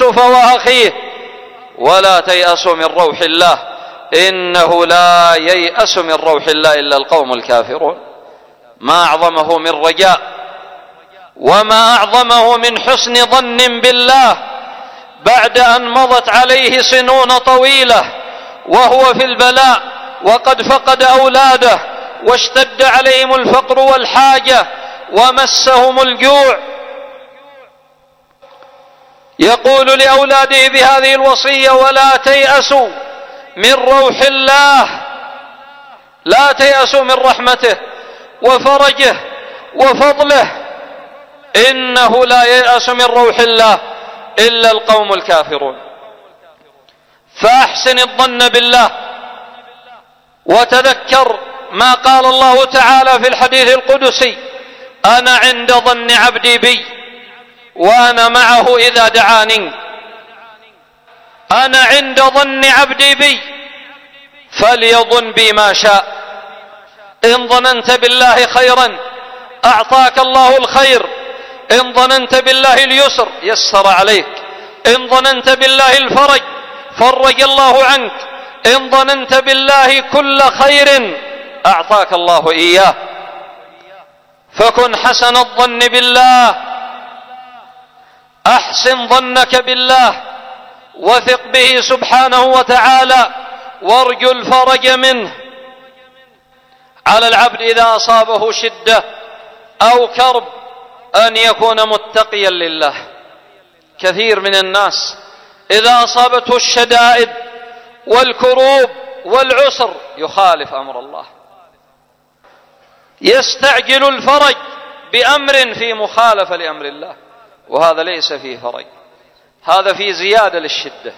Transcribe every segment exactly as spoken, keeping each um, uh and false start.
يوسف وأخيه ولا تيأسوا من روح الله إنه لا ييأس من روح الله إلا القوم الكافرون. ما أعظمه من رجاء وما أعظمه من حسن ظن بالله بعد أن مضت عليه سنون طويلة وهو في البلاء وقد فقد أولاده واشتد عليهم الفقر والحاجة ومسهم الجوع، يقول لأولاده بهذه الوصية: ولا تيأسوا من روح الله، لا تيأسوا من رحمته وفرجه وفضله، إنه لا ييأس من روح الله إلا القوم الكافرون. فأحسن الظن بالله وتذكر ما قال الله تعالى في الحديث القدسي: أنا عند ظن عبدي بي وأنا معه إذا دعاني. أنا عند ظن عبدي بي فليظن بي ما شاء. إن ظننت بالله خيرا أعطاك الله الخير، إن ظننت بالله اليسر يسر عليك، إن ظننت بالله الفرج فرج الله عنك، إن ظننت بالله كل خير أعطاك الله إياه. فكن حسن الظن بالله، أحسن ظنك بالله، وثق به سبحانه وتعالى وارجو الفرج منه. على العبد إذا أصابه شدة أو كرب أن يكون متقيا لله. كثير من الناس إذا أصابته الشدائد والكروب والعسر يخالف أمر الله، يستعجل الفرج بأمر في مخالفة لأمر الله، وهذا ليس فيه فرج، هذا فيه زيادة للشدة.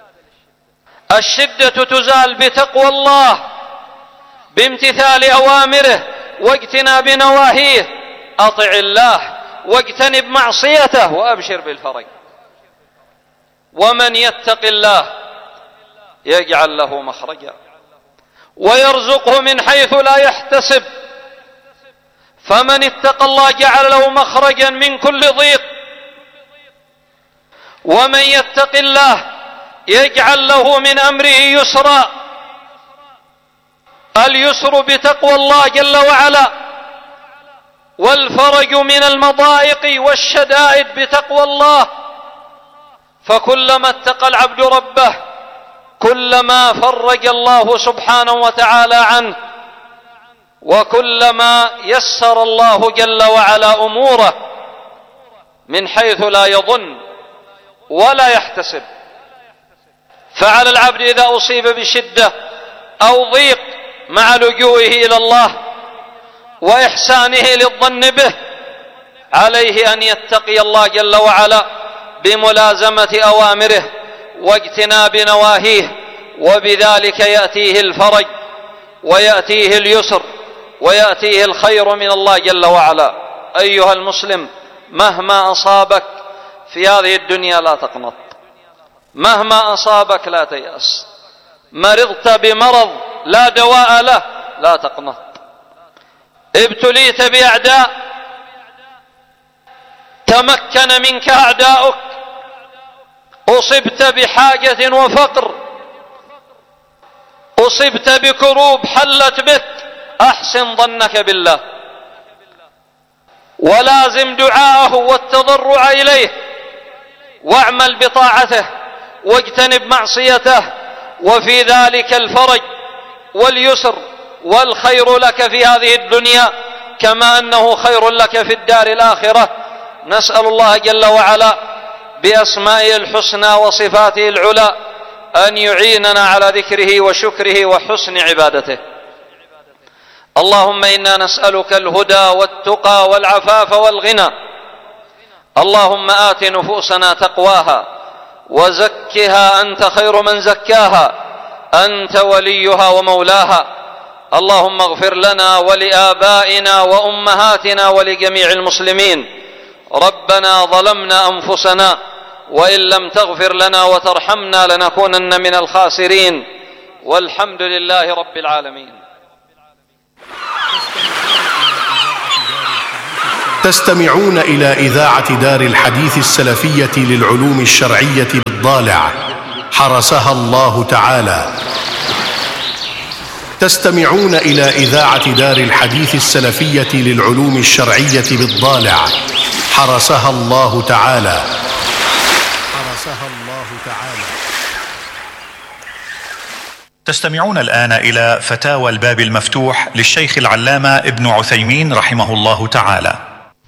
الشدة تزال بتقوى الله، بامتثال أوامره واجتناب نواهيه. أطع الله واجتنب معصيته وأبشر بالفرج. ومن يتق الله يجعل له مخرجا ويرزقه من حيث لا يحتسب. فمن اتقى الله جعل له مخرجا من كل ضيق، ومن يتق الله يجعل له من أمره يسرا. اليسر بتقوى الله جل وعلا، والفرج من المضايق والشدائد بتقوى الله. فكلما اتقى العبد ربه كلما فرج الله سبحانه وتعالى عنه، وكلما يسر الله جل وعلا أموره من حيث لا يظن ولا يحتسب. فعلى العبد إذا أصيب بشدة أو ضيق مع لجوئه إلى الله وإحسانه للظن به عليه أن يتقي الله جل وعلا بملازمة أوامره واجتناب نواهيه، وبذلك يأتيه الفرج ويأتيه اليسر ويأتيه الخير من الله جل وعلا. أيها المسلم، مهما أصابك في هذه الدنيا لا تقنط، مهما أصابك لا تيأس. مرضت بمرض لا دواء له لا تقنط. ابتليت بأعداء تمكن منك أعداؤك، أصبت بحاجة وفقر، أصبت بكروب حلت بك، أحسن ظنك بالله ولازم دعاءه والتضرع إليه، واعمل بطاعته واجتنب معصيته، وفي ذلك الفرج واليسر والخير لك في هذه الدنيا كما أنه خير لك في الدار الآخرة. نسأل الله جل وعلا بأسمائه الحسنى وصفاته العلى أن يعيننا على ذكره وشكره وحسن عبادته. اللهم إنا نسألك الهدى والتقى والعفاف والغنى. اللهم آت نفوسنا تقواها وزكها أنت خير من زكاها، أنت وليها ومولاها. اللهم اغفر لنا ولآبائنا وأمهاتنا ولجميع المسلمين. ربنا ظلمنا أنفسنا وإن لم تغفر لنا وترحمنا لنكونن من الخاسرين، والحمد لله رب العالمين. تستمعون إلى إذاعة دار الحديث السلفية للعلوم الشرعية بالضالع حرسها الله تعالى. تستمعون إلى إذاعة دار الحديث السلفية للعلوم الشرعية بالضالع حرسها الله تعالى. حرسها الله تعالى. تستمعون الآن إلى فتاوى الباب المفتوح للشيخ العلامة ابن عثيمين رحمه الله تعالى.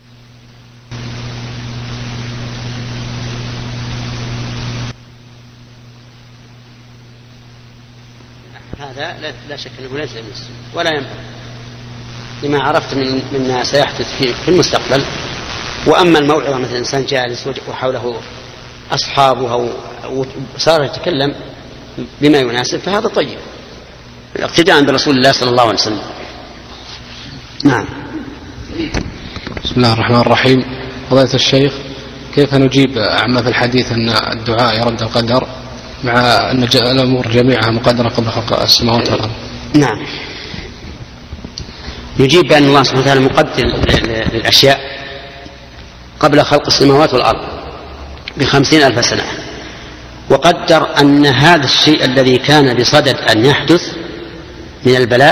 هذا لا شك أنه ليس المسلم ولا ينبغي لما عرفت من مما سيحدث في المستقبل. وأما الموعظة مثل إنسان جالس وحوله أصحابه وصار يتكلم بما يناسب فهذا طيب اقتداء برسول الله صلى الله عليه وسلم. نعم. بسم الله الرحمن الرحيم. فضيلة الشيخ، كيف نجيب عما في الحديث أن الدعاء يرد القدر مع أن الأمور جميعها مقدرة قبل خلق السماوات والأرض؟ نعم، يجيب بأن الله سبحانه وتعالى مقدر للأشياء قبل خلق السماوات والأرض بخمسين ألف سنة، وقدر أن هذا الشيء الذي كان بصدد أن يحدث من البلاء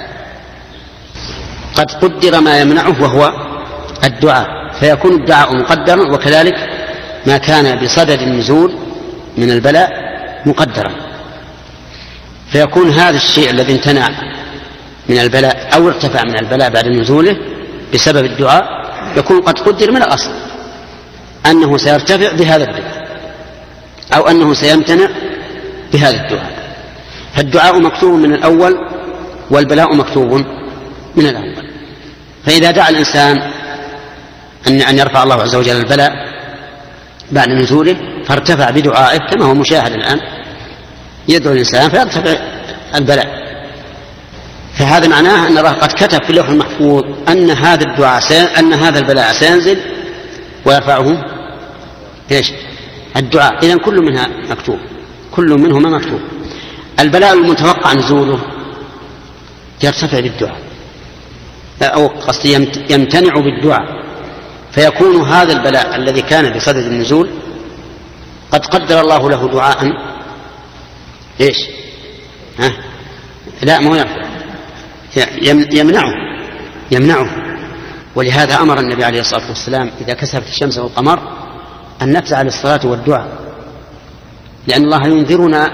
قد قدر ما يمنعه وهو الدعاء، فيكون الدعاء مقدرا، وكذلك ما كان بصدد النزول من البلاء مقدرا، فيكون هذا الشيء الذي امتنع من البلاء أو ارتفع من البلاء بعد نزوله بسبب الدعاء يكون قد قدر من الأصل أنه سيرتفع بهذا الدعاء أو أنه سيمتنع بهذا الدعاء. فالدعاء مكتوب من الأول والبلاء مكتوب من الأول. فإذا دعا الإنسان أن يرفع الله عز وجل البلاء بعد نزوله فارتفع بدعائه كما هو مشاهد الآن، يدعو الإنسان فيرتفع البلاء، فهذا معناه أن الله قد كتب في اللوح المحفوظ أن هذا الدعاء أن هذا البلاء سينزل ويرفعه إيش؟ الدعاء. إذن كل منها مكتوب، كل منهما مكتوب. البلاء المتوقع نزوله يرتفع بالدعاء أو قصدي يمتنع بالدعاء، فيكون هذا البلاء الذي كان بصدد النزول قد قدر الله له دعاء إيش؟ ها؟ لا ما هو يرفع، يمنعه يمنعه ولهذا أمر النبي عليه الصلاة والسلام إذا كسفت الشمس والقمر أن نفزع للصلاة والدعاء، لأن الله ينذرنا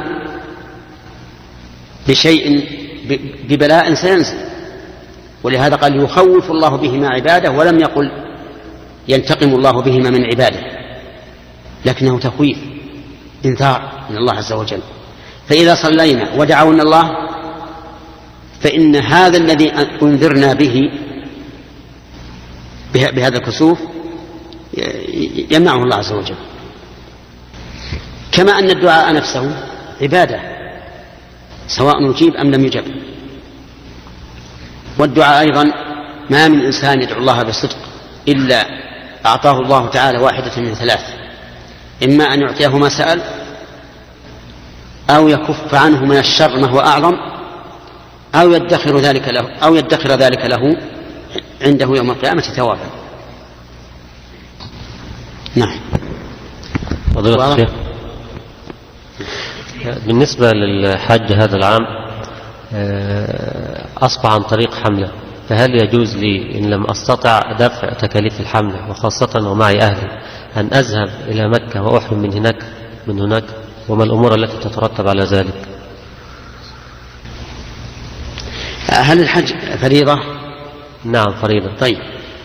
بشيء ببلاء سينزل، ولهذا قال يخوف الله بهما عباده، ولم يقل ينتقم الله بهما من عباده، لكنه تخويف انذار من الله عز وجل. فإذا صلينا ودعونا الله فإن هذا الذي أنذرنا به بهذا الكسوف يمنعه الله عز وجل، كما أن الدعاء نفسه عبادة سواء نجيب أم لم يجب. والدعاء أيضا ما من إنسان يدعو الله بصدق إلا أعطاه الله تعالى واحدة من ثلاث: إما أن يعطيه ما سأل، أو يكف عنه من الشر ما هو أعظم، أو يدخر ذلك له أو يدخر ذلك له عنده يوم القيامة ثوابا. نعم. فضيلة الشيخ، بالنسبة للحج هذا العام أصبح عن طريق حملة، فهل يجوز لي إن لم أستطع دفع تكاليف الحملة وخاصة ومعي أهلي أن أذهب إلى مكة وأحرم من هناك من هناك وما الأمور التي تترتب على ذلك؟ هل الحج فريضة؟ نعم فريضة. طيب،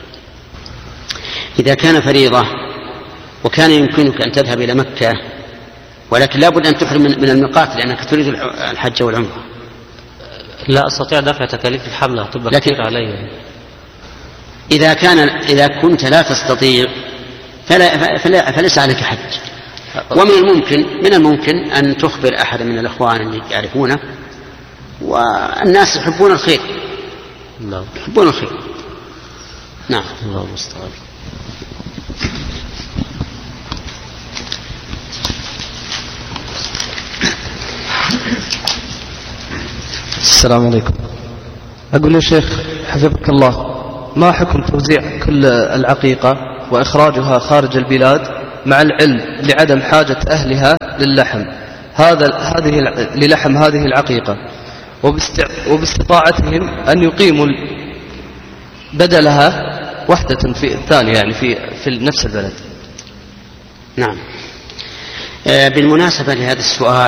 إذا كان فريضة وكان يمكنك أن تذهب إلى مكة ولكن لابد أن تحرم من الميقات لأنك تريد الحج والعمرة، لا أستطيع دفع تكاليف الحملة تبقى كثير علي. إذا كان إذا كنت لا تستطيع فلا فلا فليس عليك حج. ومن الممكن من الممكن أن تخبر أحد من الأخوان اللي يعرفونه، والناس يحبون الخير. نعم يحبون الخير. نعم. الله المستعان. السلام عليكم. أقول يا شيخ حفظك الله، ما حكم توزيع كل العقيقة وإخراجها خارج البلاد مع العلم لعدم حاجة أهلها للحم هذا هذه للحم هذه العقيقة، وباستطاعتهم أن يقيموا بدلها وحدة في الثانية يعني في في نفس البلد؟ نعم. بالمناسبة لهذا السؤال